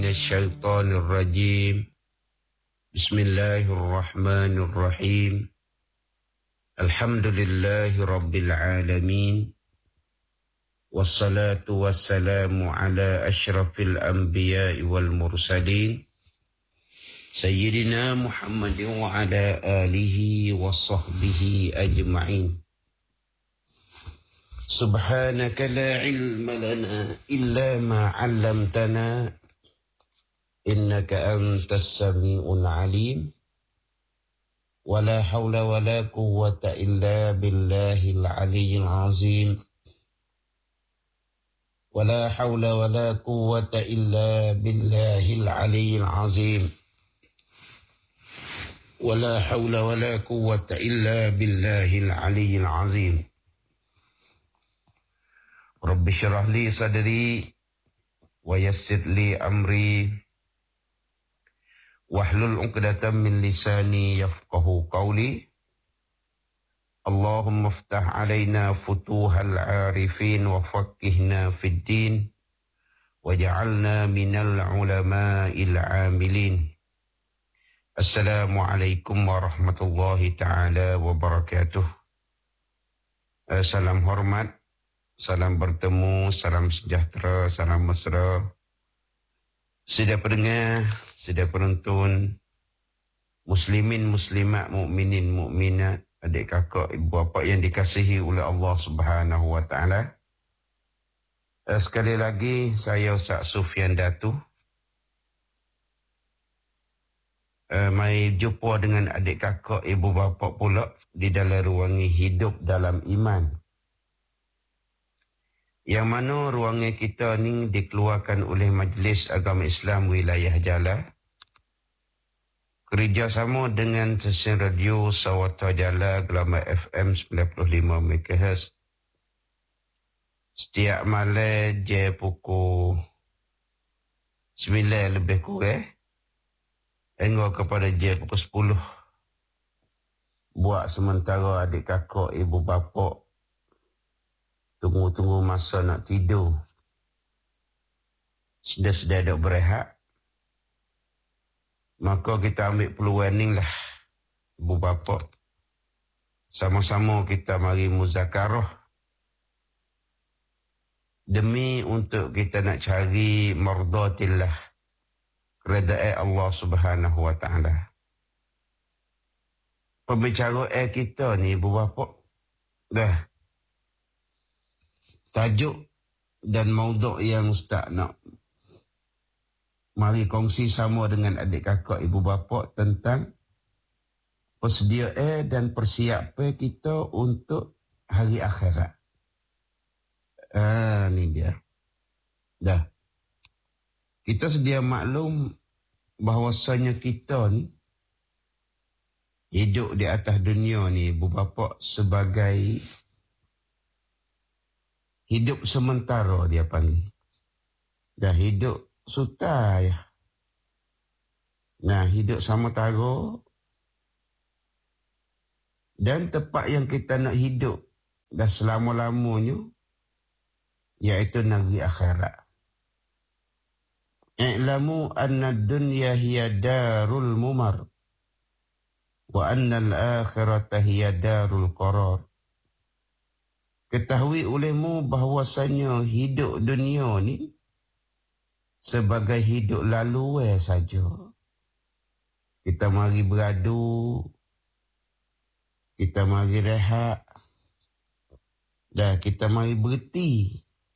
الشيطان الرجيم بسم الله الرحمن الرحيم الحمد لله رب العالمين والصلاة والسلام على أشرف الأنبياء والمرسلين سيدنا محمد وعلى آله وصحبه أجمعين سبحانك لا علم لنا إلا ما علمتنا إنك أنت السميع العليم ولا حول ولا قوة إلا بالله العلي العظيم ولا حول ولا قوة إلا بالله العلي العظيم ولا حول ولا قوة إلا بالله العلي العظيم رب اشرح لي صدري ويسر لي أمري واحلل عقدة من لساني يفقه قولي اللهم افتح علينا فتوح العارفين وفقهنا في الدين وجعلنا من العلماء العاملين السلام عليكم ورحمة الله تعالى وبركاته. Salam hormat, salam bertemu, salam sejahtera, salam mesra. Sedia pendengar, sedia penonton, muslimin, muslimat, mukminin, mukminat, adik kakak, ibu bapa yang dikasihi oleh Allah Subhanahu wa taala. Sekali lagi saya Ustaz Sufian Datu. Mai jumpa dengan adik kakak, ibu bapa pula di dalam ruangan hidup dalam iman. Yang mana ruangan kita ni dikeluarkan oleh Majlis Agama Islam Wilayah Jala kerjasama dengan stesen radio Sawata Jala Gelombang FM 95 MHz setiap malam je pukul 9 lebih kurang hingga kepada je pukul 10 buat sementara adik kakak ibu bapa tunggu-tunggu masa nak tidur. Sedia-sedia dok berehat. Maka kita ambil peluang ni lah, ibu bapa. Sama-sama kita mari muzakarah. Demi untuk kita nak cari mardatillah, keredaan Allah Subhanahu wa taala. Pembicaraan kita ni ibu bapa dah tajuk dan mauduk yang Ustaz nak mari kongsi sama dengan adik kakak ibu bapa tentang persediaan dan persiapan kita untuk hari akhirat. Ni dia. Dah. Kita sedia maklum bahawasanya kita ni hidup di atas dunia ni ibu bapa sebagai hidup sementara dia panggil. Dah hidup suta ya. Nah, hidup sementara dan tempat yang kita nak hidup dah selama-lamanya iaitu negeri akhirat. I'lamu anna ad-dunya hiya darul mumar wa anna al-akhirata hiya darul qarar. Ketahui olehmu bahawasanya hidup dunia ni sebagai hidup lalu saja. Kita mari beradu, kita mari rehat, dan kita mari berhenti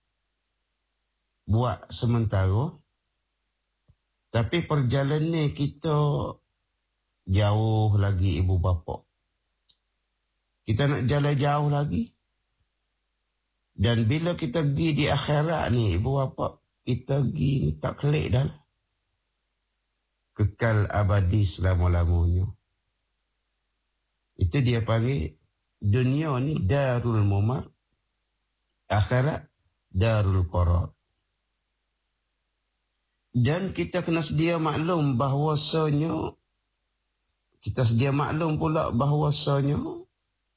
buat sementara. Tapi perjalanan kita jauh lagi ibu bapa. Kita nak jalan jauh lagi. Dan bila kita pergi di akhirat ni, ibu bapa, kita pergi tak kelik dah. Kekal abadi selama-lamanya. Itu dia panggil dunia ni darul mumar, akhirat darul qarar. Dan kita kena sedia maklum bahawasanya, kita sedia maklum pula bahawasanya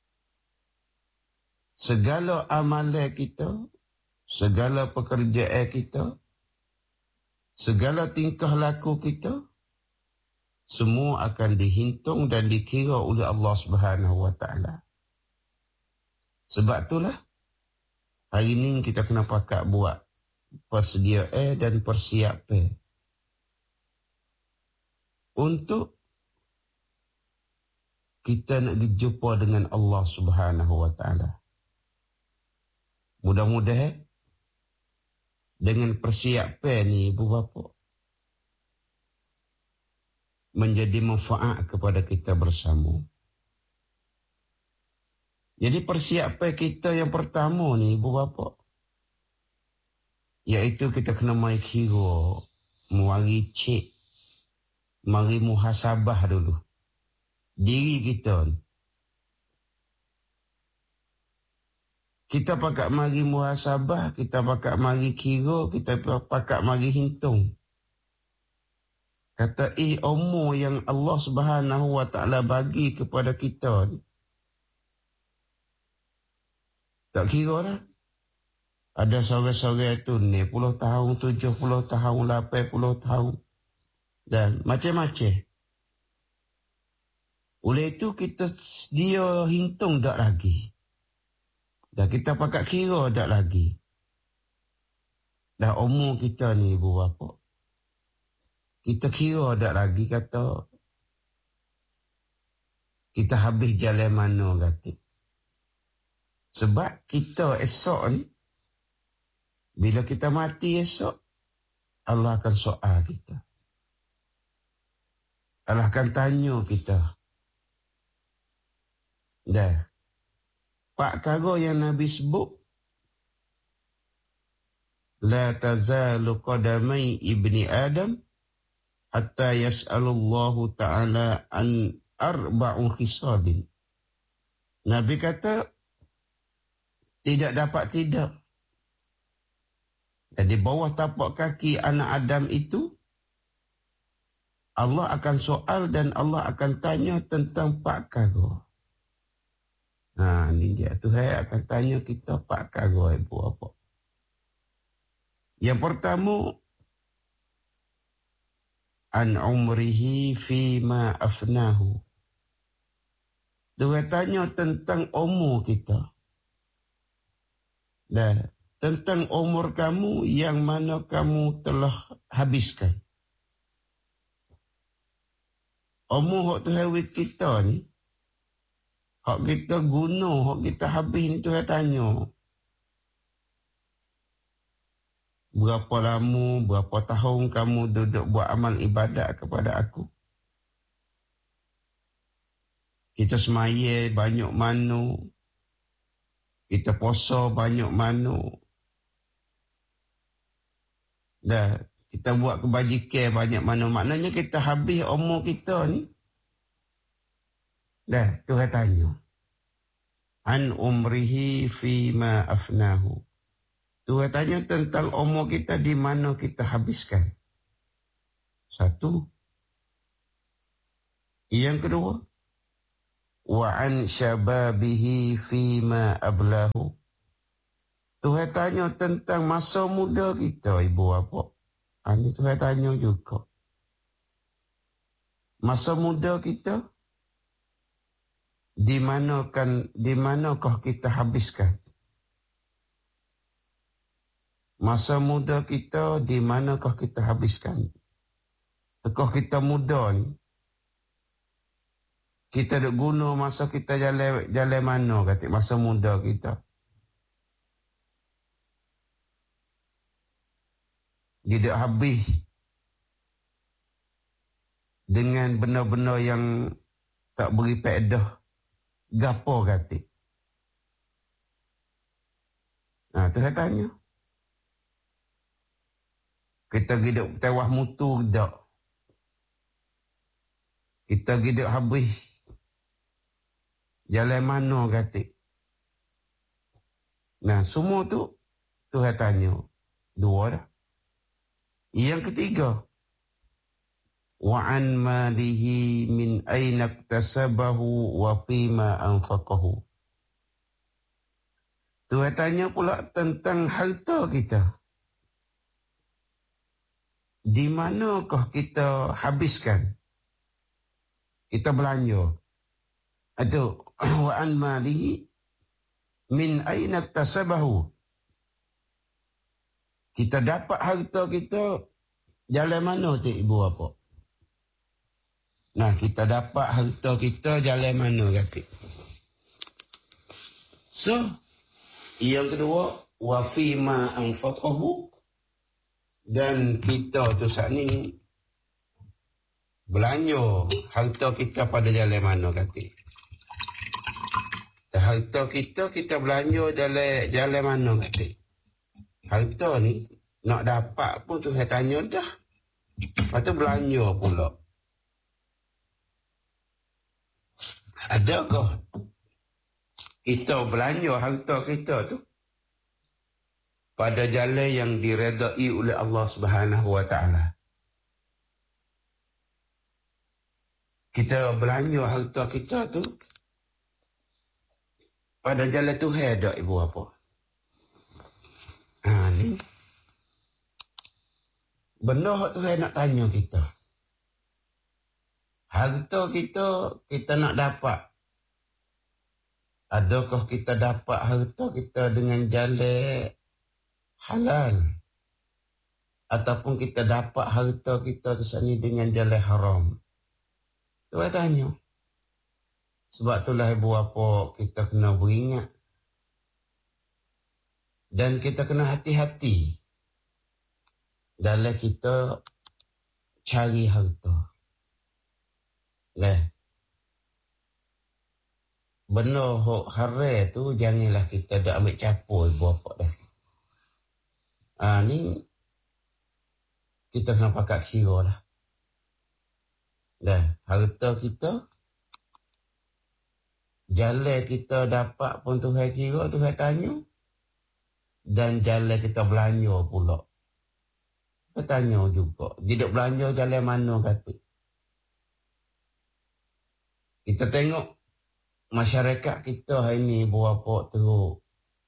segala amalan kita, segala pekerjaan kita, segala tingkah laku kita semua akan dihitung dan dikira oleh Allah Subhanahu Wa Taala. Sebab itulah hari ini kita kena pakat buat persediaan dan persiapan untuk kita nak berjumpa dengan Allah Subhanahu Wa Taala. Mudah-mudahan dengan persiapan ni ibu bapa menjadi manfaat kepada kita bersama. Jadi persiapan kita yang pertama ni ibu bapa, iaitu kita kena mai kira, mari cek, mari muhasabah dulu diri kita ni. Kita pakat mari muhasabah, kita pakat mari kira, kita pakat mari hitung. Kata umur yang Allah Subhanahu Wa Taala bagi kepada kita ni, tak kira lah. Ada seorang-seorang tu 60 tahun, 70 tahun, 80 tahun. Dan macam-macam. Oleh itu kita dia hitung tak lagi. Dan kita pakat kira tak lagi. Dah umur kita ni ibu bapa. Kita kira tak lagi kata kita habis jalan mana kata. Sebab kita esok ni, bila kita mati esok, Allah akan soal kita. Allah akan tanya kita. Dah. Pak karo yang Nabi sebut, la tazalu qadamai ibni Adam hatta yas'alullahu ta'ala an arba'u khisalin. Nabi kata, tidak dapat tidak. Jadi bawah tapak kaki anak Adam itu, Allah akan soal dan Allah akan tanya tentang 4 perkara. Ni dia. Tuhan akan tanya kita 4 perkara ibu bapa. Yang pertama, an umrihi fima afnahu. Tuhan tanya tentang umur kita. Dan tentang umur kamu yang mana kamu telah habiskan. Umur hak Tuhan wik kita ni, hak kita guna, hak kita habis ni Tuhan tanya. Berapa lama, berapa tahun kamu duduk buat amal ibadat kepada aku? Kita semaya banyak mana? Kita puasa banyak mana? Dah, kita buat kebajikan banyak mana? Maknanya kita habis umur kita ni. Dah, Tuhan tanya. An umrihi fima afnahu. Tuhan tanya tentang umur kita di mana kita habiskan. Satu. Yang kedua, wa an syababihi fima ablahu. Tuhan tanya tentang masa muda kita ibu bapa. Ini Tuhan tanya juga. Masa muda kita di manakah kita habiskan? Masa muda kita di manakah kita habiskan? Tekah kita muda ni, kita duk guna masa kita jalan mana kata masa muda kita. Dia habis dengan benda-benda yang tak beri faedah. Gapo kata. Tuhan tanya. Kita hidup tewah mutu tak? Kita hidup habis jalan mana kata. Semua tu Tuhan tanya. 2 dah. Yang ketiga, wa an malihi min aina iktasabahu wa fima anfaqahu. Tuhan tanya pula tentang harta kita. di manakah kita habiskan? Kita belanja. Atau wa an malihi min aina tasabahu. Kita dapat harta kita jalan mana tu ibu bapa? Nah, kita dapat harta kita jalan mana kata? So, yang kedua, wa fi ma anfaqahu, dan kita tu saat ni belanja harta kita pada jalan mana kata? Harta kita belanja jalan mana kata? Harta ni nak dapat pun tu saya tanya dah. Lepas tu belanja pula. Adakah kita belanja harta kita tu pada jalan yang diredai oleh Allah Subhanahu Wa Taala? Kita belanja harta kita tu pada jalan Tuhan tak ibu apa? Ni benda hak Tuhan nak tanya kita. Harta kita nak dapat. Adakah kita dapat harta kita dengan jalan halal? Ataupun kita dapat harta kita tersebut dengan jalan haram? Tuhan tanya. Sebab itulah ibu bapa kita kena beringat. Dan kita kena hati-hati dalam kita cari harta. Benda hok haram tu janganlah kita dah ambil capur ibu bapa dah. Ni kita kena pakat kira lah. Harta kita, jalan kita dapat pun Tuhan kira, Tuhan tanya. Dan jalan kita belanja pula. Kita tanya juga. Dia belanja jalan mana kata? Kita tengok masyarakat kita hari ni berapa teruk.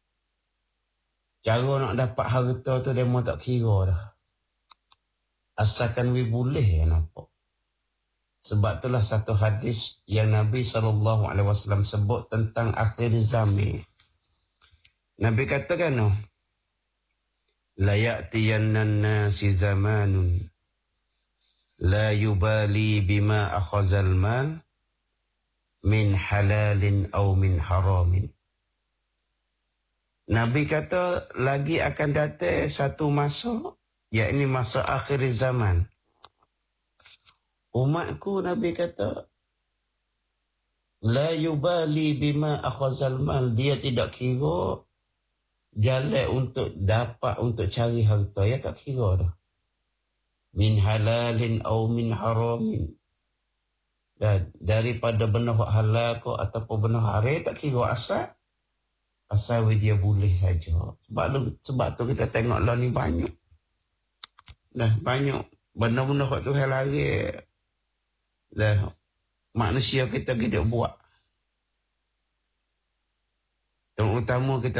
Cara nak dapat harta tu dia mau tak kira dah. Asalkan we boleh nampak. Sebab itulah satu hadis yang Nabi SAW sebut tentang akhir zaman. Nabi katakan, la ya'tiyannan nasi zamanun la yubali bima akhazal mal min halalin aw min haramin. Nabi kata lagi akan datang satu masa, yakni masa akhir zaman. Umatku, Nabi kata, la yubali bima akhazal mal, dia tidak kira jalan untuk dapat, untuk cari harta, ya tak kira dah. Min halalin aw min haramin. Dan daripada benda halal ko ataupun benda haram, tak kira asal dia boleh saja. Sebab tu kita tengok lah ni banyak. Banyak benda-benda hak tu halal. Manusia kita buat. Terutama kita